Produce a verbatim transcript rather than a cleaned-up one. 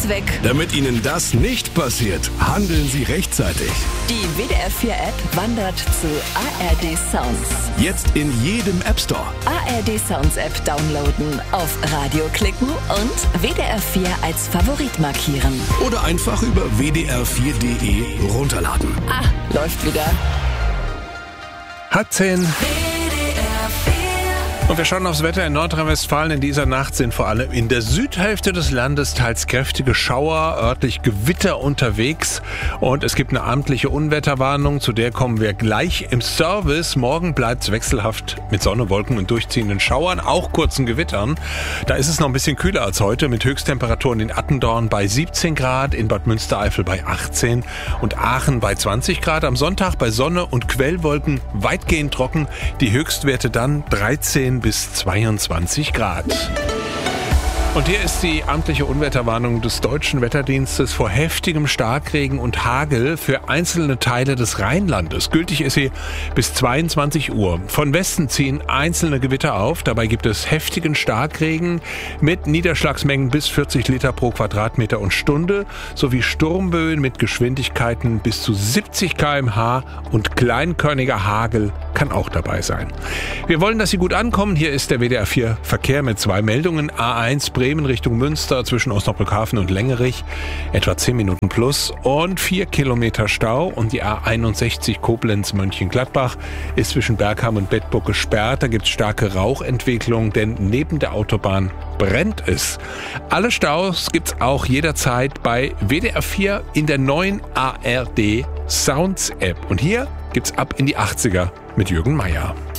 alles weg. Damit Ihnen das nicht passiert, handeln Sie rechtzeitig. Die W D R vier App wandert zu A R D Sounds. Jetzt in jedem App Store. A R D Sounds App downloaden, auf Radio klicken und W D R vier als Favorit markieren. Oder einfach über w d r vier punkt d e runterladen. Ah, läuft wieder. Hat zehn. W D R vier. Und wir schauen aufs Wetter in Nordrhein-Westfalen. In dieser Nacht sind vor allem in der Südhälfte des Landes teils kräftige Schauer, örtlich Gewitter unterwegs. Und es gibt eine amtliche Unwetterwarnung, zu der kommen wir gleich im Service. Morgen bleibt es wechselhaft mit Sonne, Wolken und durchziehenden Schauern, auch kurzen Gewittern. Da ist es noch ein bisschen kühler als heute, mit Höchsttemperaturen in Attendorn bei siebzehn Grad, in Bad Münstereifel bei achtzehn und Aachen bei zwanzig Grad. Am Sonntag bei Sonne und Quellwolken weitgehend trocken, die Höchstwerte dann dreizehn bis zweiundzwanzig Grad. Und hier ist die amtliche Unwetterwarnung des Deutschen Wetterdienstes vor heftigem Starkregen und Hagel für einzelne Teile des Rheinlandes. Gültig ist sie bis zweiundzwanzig Uhr. Von Westen ziehen einzelne Gewitter auf. Dabei gibt es heftigen Starkregen mit Niederschlagsmengen bis vierzig Liter pro Quadratmeter und Stunde sowie Sturmböen mit Geschwindigkeiten bis zu siebzig Kilometer pro Stunde und kleinkörniger Hagel kann auch dabei sein. Wir wollen, dass Sie gut ankommen. Hier ist der W D R vier Verkehr mit zwei Meldungen. A eins Bremen Richtung Münster zwischen Osnabrückhafen und Längerich, etwa zehn Minuten plus und vier Kilometer Stau. Und die A einundsechzig Koblenz-Mönchengladbach ist zwischen Bergheim und Bedburg gesperrt. Da gibt es starke Rauchentwicklung, denn neben der Autobahn brennt es. Alle Staus gibt es auch jederzeit bei W D R vier in der neuen A R D Sounds App. Und hier gibt's ab in die achtziger mit Jürgen Meier.